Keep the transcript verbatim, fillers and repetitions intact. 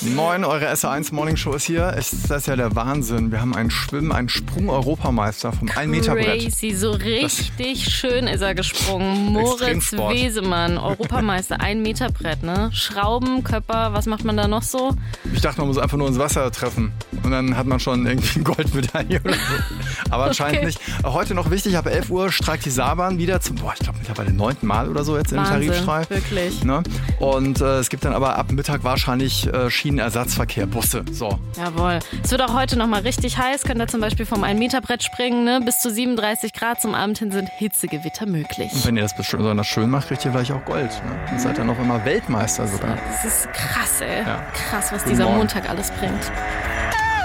Moin, eure S R eins Morning Show ist hier. Ist das ja der Wahnsinn. Wir haben einen Schwimm-, einen Sprung-Europameister vom ein Meter Brett. Crazy, so richtig das schön ist er gesprungen. Moritz Wesemann, Europameister, ein Meter Brett, ne? Schrauben, Köpper, was macht man da noch so? Ich dachte, man muss einfach nur ins Wasser treffen und dann hat man schon irgendwie eine Goldmedaille oder so. Aber anscheinend okay. nicht. Heute noch wichtig, ab elf Uhr streikt die Saarbahn wieder zum, boah, ich glaube mittlerweile neunten Mal oder so jetzt Wahnsinn, im Tarifstreik. Wirklich. Ne? Und äh, es gibt dann aber ab Mittag wahrscheinlich äh, Schienenersatzverkehr, Busse. So. Jawohl. Es wird auch heute nochmal richtig heiß. Könnt ihr zum Beispiel vom ein Meter Brett springen. Ne? Bis zu siebenunddreißig Grad zum Abend hin sind Hitzegewitter möglich. Und wenn ihr das besonders schön macht, kriegt ihr vielleicht auch Gold. Ne? Ihr seid ja noch immer Weltmeister sogar. Das ist krass, ey. Ja. Krass, was Guten dieser Morgen. Montag alles bringt.